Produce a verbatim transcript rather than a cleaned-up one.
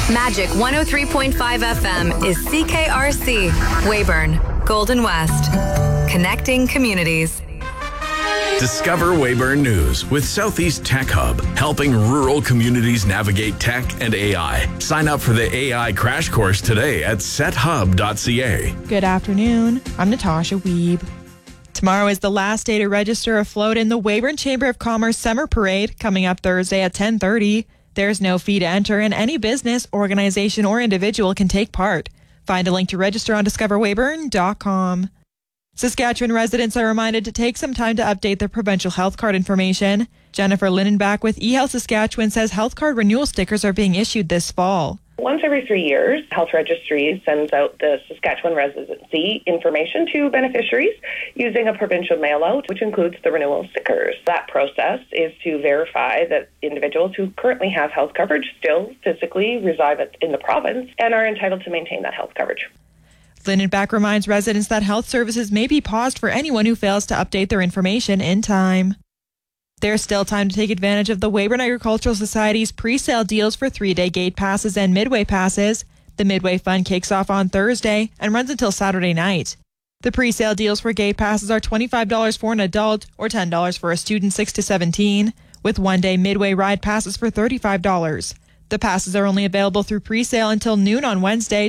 Magic one oh three point five F M is C K R C, Weyburn, Golden West. Connecting communities. Discover Weyburn News with Southeast Tech Hub, helping rural communities navigate tech and A I. Sign up for the A I crash course today at set hub dot c a. Good afternoon. I'm Natasha Wiebe. Tomorrow is the last day to register a float in the Weyburn Chamber of Commerce Summer Parade, coming up Thursday at ten thirty. There's no fee to enter, and any business, organization, or individual can take part. Find a link to register on discover weyburn dot com. Saskatchewan residents are reminded to take some time to update their provincial health card information. Jennifer Lindenbach with eHealth Saskatchewan says health card renewal stickers are being issued this fall. Once every three years, Health Registries sends out the Saskatchewan residency information to beneficiaries using a provincial mail-out, which includes the renewal stickers. That process is to verify that individuals who currently have health coverage still physically reside in the province and are entitled to maintain that health coverage. Lindenbach reminds residents that health services may be paused for anyone who fails to update their information in time. There's still time to take advantage of the Weyburn Agricultural Society's pre-sale deals for three-day gate passes and Midway passes. The Midway Fund kicks off on Thursday and runs until Saturday night. The pre-sale deals for gate passes are twenty-five dollars for an adult or ten dollars for a student six to seventeen, with one-day Midway ride passes for thirty-five dollars. The passes are only available through pre-sale until noon on Wednesday.